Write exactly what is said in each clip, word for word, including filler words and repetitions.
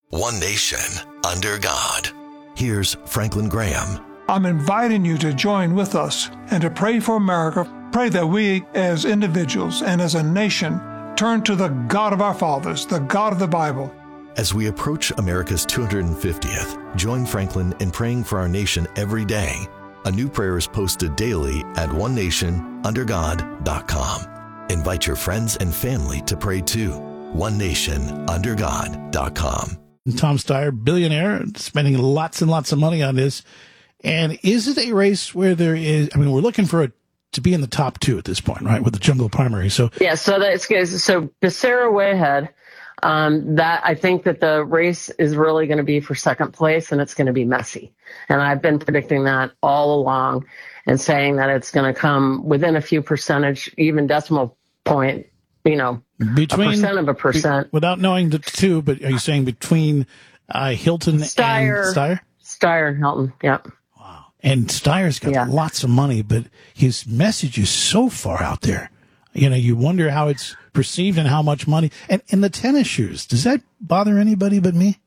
One nation under God. Here's Franklin Graham. I'm inviting you to join with us and to pray for America. Pray that we as individuals and as a nation turn to the God of our fathers, the God of the Bible. As we approach America's two hundred fiftieth, join Franklin in praying for our nation every day. A new prayer is posted daily at one nation under god dot com. Invite your friends and family to pray too. one nation under god dot com. Tom Steyer, billionaire, spending lots and lots of money on this. And is it a race where there is, I mean, we're looking for it to be in the top two at this point, right, with the jungle primary. So yeah, so that's good. So Becerra way ahead. Um, that I think that the race is really going to be for second place, and it's going to be messy. And I've been predicting that all along and saying that it's going to come within a few percentage, even decimal point, you know, between, a percent of a percent. Be, without knowing the two, but are you saying between uh, Hilton Steyer, and Steyer? Steyer and Hilton, yep. Wow. And Steyer's got yeah. lots of money, but his message is so far out there. You know, you wonder how it's perceived and how much money. And, and the tennis shoes, does that bother anybody but me?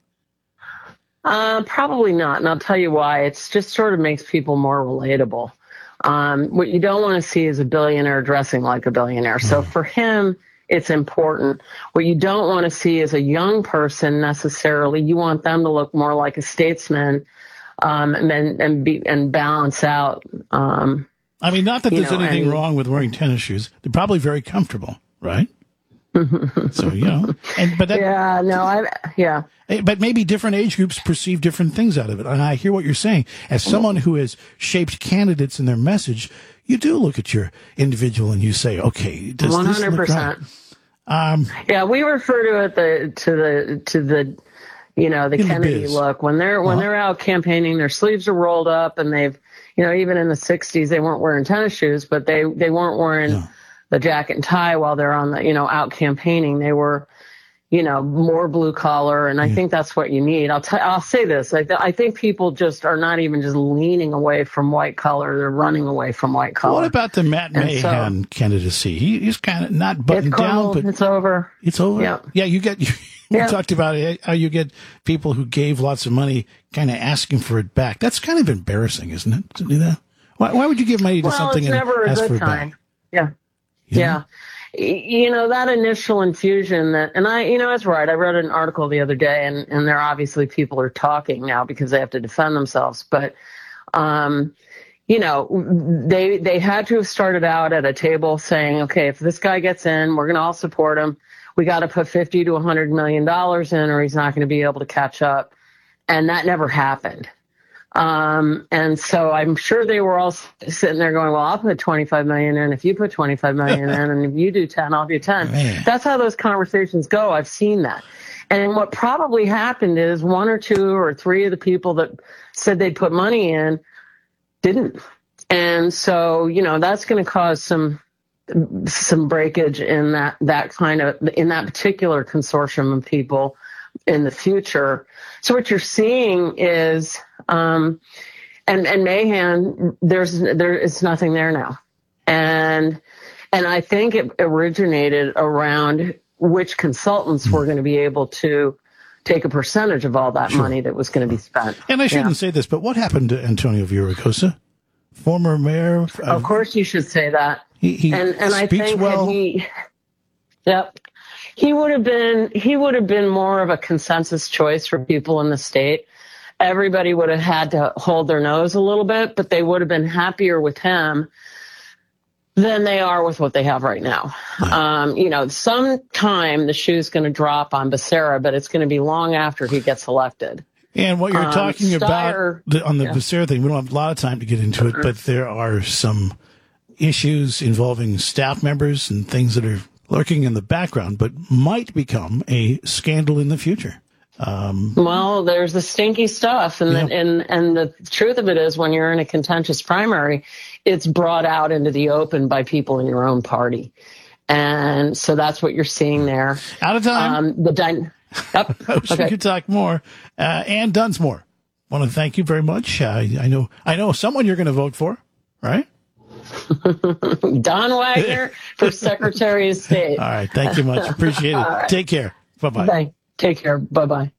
Uh, probably not, and I'll tell you why. It's just sort of makes people more relatable. Um, what you don't want to see is a billionaire dressing like a billionaire. So for him, it's important. What you don't want to see is a young person necessarily. You want them to look more like a statesman, um, and and be and balance out. Um, I mean, not that there's know, anything and, wrong with wearing tennis shoes. They're probably very comfortable, right? So, you know, and but that, yeah, no, I yeah. But maybe different age groups perceive different things out of it. And I hear what you're saying. As someone who has shaped candidates in their message, you do look at your individual and you say, okay, does one this hundred percent. look right? Um, yeah, we refer to it the to the to the you know the Kennedy the look when they're when uh-huh. they're out campaigning, their sleeves are rolled up, and they've you know even in the sixties they weren't wearing tennis shoes, but they they weren't wearing no. the jacket and tie while they're on the you know out campaigning. They were you know, more blue collar. And I yeah. think that's what you need. I'll t- I'll say this. I, th- I think people just are not even just leaning away from white collar. They're running away from white collar. What about the Matt Mahan so, candidacy? He, he's kind of not buttoned down, but it's over. It's over. Yeah. Yeah. You get, you, you yeah. talked about it, how you get people who gave lots of money kind of asking for it back. That's kind of embarrassing, isn't it? To do that? Why, why would you give money to well, something it's and never a ask good for it time. back? Yeah. You yeah. know? You know, that initial infusion that, and I, you know, that's right. I read an article the other day, and, and there obviously people are talking now because they have to defend themselves. But, um, you know, they, they had to have started out at a table saying, okay, if this guy gets in, we're going to all support him. We got to put fifty to a hundred million dollars in, or he's not going to be able to catch up. And that never happened. Um, and so I'm sure they were all sitting there going, well, I'll put twenty-five million in if you put twenty-five million in, and if you do ten, I'll do ten. Man. That's how those conversations go. I've seen that. And what probably happened is one or two or three of the people that said they'd put money in didn't. And so, you know, that's going to cause some, some breakage in that, that kind of, in that particular consortium of people in the future. So what you're seeing is, um, and, and Mahan, there's, there is nothing there now. And, and I think it originated around which consultants were going to be able to take a percentage of all that sure. money that was going to be spent. And I shouldn't yeah. say this, but what happened to Antonio Villaraigosa, former mayor? Of, of course you should say that. He, he and, and I think well. that he, yep. He would have been, he would have been more of a consensus choice for people in the state. Everybody would have had to hold their nose a little bit, but they would have been happier with him than they are with what they have right now. Right. Um, you know, sometime the shoe's going to drop on Becerra, but it's going to be long after he gets elected. And what you're um, talking Steyer, about the, on the yeah. Becerra thing, we don't have a lot of time to get into it, but there are some issues involving staff members and things that are lurking in the background, but might become a scandal in the future. Um, well, there's the stinky stuff, and, yeah. the, and and the truth of it is, when you're in a contentious primary, it's brought out into the open by people in your own party, and so that's what you're seeing there. Out of time. Um, the dy- yep. I wish okay. we could talk more. Uh, Ann Dunsmore, want to thank you very much. Uh, I know, I know someone you're going to vote for, right? Don Wagner for Secretary of State. All right. Thank you much. Appreciate it. Right. Take care. Bye-bye. Bye. Take care. Bye-bye.